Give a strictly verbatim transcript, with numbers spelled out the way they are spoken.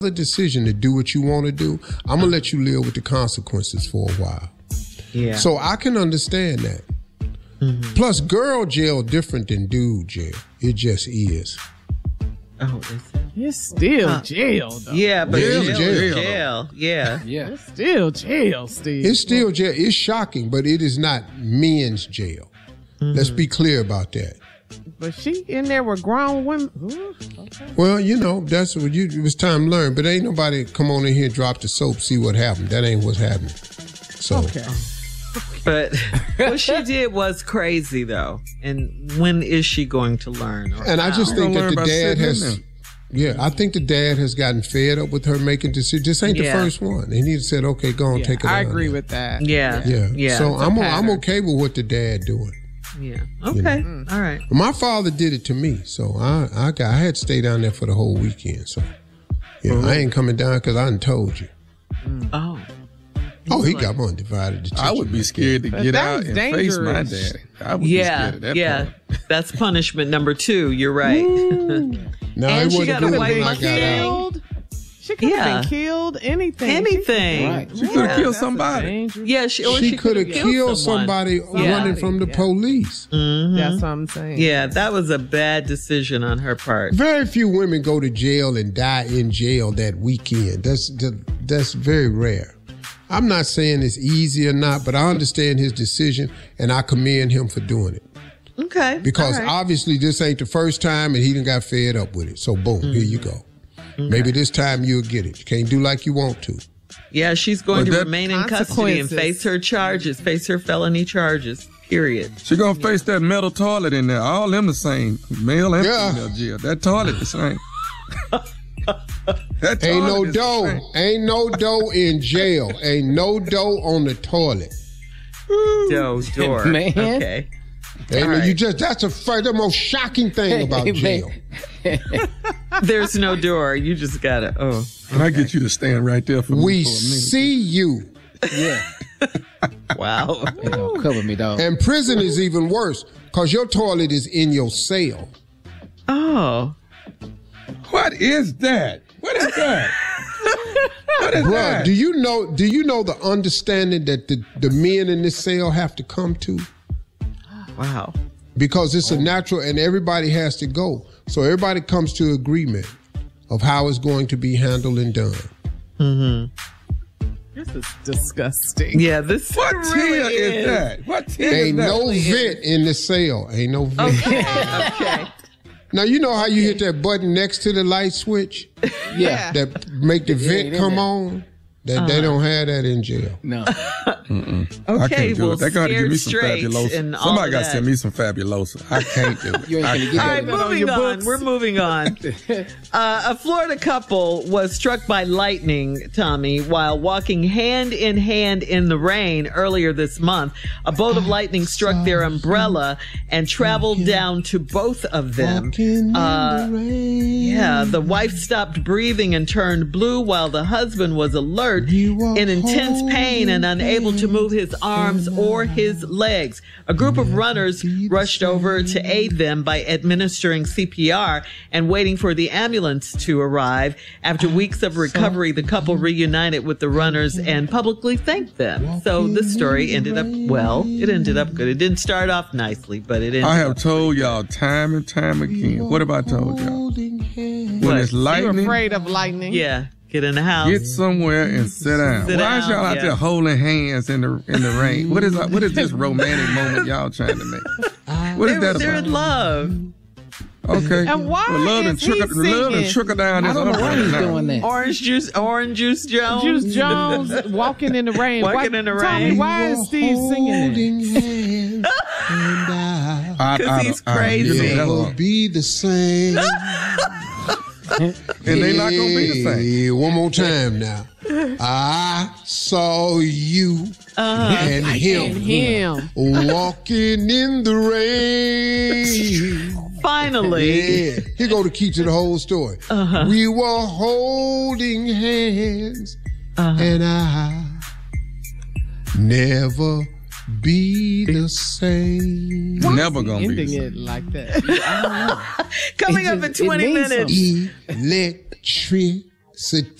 the decision to do what you want to do, I'm going to let you live with the consequences for a while. Yeah. So I can understand that. Mm-hmm. Plus, girl jail different than dude jail. It just is. Oh, is it? It's still huh. jail, though. Yeah, but jail, jail, jail. jail. Yeah. Yeah. It's still jail, Steve. It's still jail. It's shocking, but it is not men's jail. Mm-hmm. Let's be clear about that. But she in there with grown women. Ooh, okay. Well, you know, that's what you, it was time to learn. But ain't nobody come on in here, drop the soap, see what happened. That ain't what's happening. So. Okay. But what she did was crazy, though. And when is she going to learn? And how? I just think that the dad has, yeah, I think the dad has gotten fed up with her making decisions. This ain't Yeah. the first one. And he said, okay, go on, Yeah, take it I on agree there. with that. Yeah. Yeah. Yeah. So It's a I'm, pattern. I'm okay with what the dad doing. Yeah. Okay. You know? All right. My father did it to me, so I I, got, I had to stay down there for the whole weekend. So, yeah, Mm-hmm. I ain't coming down because I done told you. Oh. Oh, he got my undivided attention. I would be scared to But get that out was and dangerous. face my daddy. I would be Yeah. scared of that Yeah. part. That's punishment number two. You're right. No, And it she wasn't got a good white when I monkey. got out. Killed. She could have Yeah. been killed. Anything. Anything. Right. She Yeah, could have killed that's somebody. dangerous. Yeah. She, or She, she could have killed someone. somebody Yeah. running from the Yeah. police. Mhm. That's what I'm saying. Yeah, that was a bad decision on her part. Very few women go to jail and die in jail that weekend. That's that's very rare. I'm not saying it's easy or not, but I understand his decision and I commend him for doing it. Okay. Because all right. obviously this ain't the first time and he done got fed up with it. So boom, mm-hmm. here you go. Okay. Maybe this time you'll get it. You can't do like you want to. Yeah, she's going But to that- remain in custody and face her charges, face her felony charges, period. She gonna face that metal toilet in there. All them the same, male and Yeah. female jail. That toilet the same. That Ain't no toilet is the dough. same. Ain't no dough in jail. Ain't no dough on the toilet. Doe, door. Man. Okay. Ain't no, right. you just that's a the most shocking thing about Hey, jail. There's no door. You just gotta, oh. And I get you to stand right there for me We for a minute. see you. Yeah. Wow. They gonna cover me, dog. And prison is even worse because your toilet is in your cell. Oh. What is that? What is that? What is Bruh, that? do you know do you know the understanding that the, the men in this cell have to come to? Wow. Because it's a natural and everybody has to go. So everybody comes to agreement of how it's going to be handled and done. Mm-hmm. This is disgusting. Yeah, this What really tier is. is that? What tier Ain't is that? no vent in the cell. Ain't no vent. Okay. Okay. Now, you know how you hit that button next to the light switch Yeah. that make the vent ain't in come there. on? That They don't have that in jail. No. I Okay, can't do well, it. They gotta give me some scared straight fabulosa. and all Somebody of gotta that. send me some fabulosa. I can't do it. You ain't I gonna get All can't. right, that on moving your on. books. We're moving on. Uh, a Florida couple was struck by lightning, Tommy, while walking hand in hand in the rain earlier this month. A bolt of lightning struck their umbrella and traveled down to both of them. Walking Uh, in the rain. Yeah, the wife stopped breathing and turned blue while the husband was alert, in intense pain and unable to move his arms or his legs. A group of runners rushed over to aid them by administering C P R and waiting for the ambulance to arrive. After weeks of recovery, the couple reunited with the runners and publicly thanked them. So this story ended up, well, it ended up good. It didn't start off nicely, but it ended I up have told y'all time and time again. What have I told y'all? When What? it's You lightning, afraid of lightning? Yeah, get in the house. get somewhere and sit down. Sit Why is down, y'all out yeah. there holding hands in the in the rain? What is what is this romantic moment y'all trying to make? What is They're, that they're about? in love. Okay. And why well, love is and trickle, he love and singing? trickle down I this don't know why umbrella he's now. doing that. Orange juice, orange juice Jones. Juice Jones walking in the rain. Walking why, in the Tommy, rain. why is Steve singing Holding hands and I I- 'Cause I he's don't- I- crazy. you know, that's will all. be the same. And they not gonna be the same. Hey, one more time now. I saw you and him, him? walking in the rain. Finally. Yeah, here go the key to the whole story. Uh-huh. We were holding hands, Uh-huh. and I never be the same. Never gonna be. Ending the it same. like that. Coming It up just- in it twenty means minutes. Electricity. Sit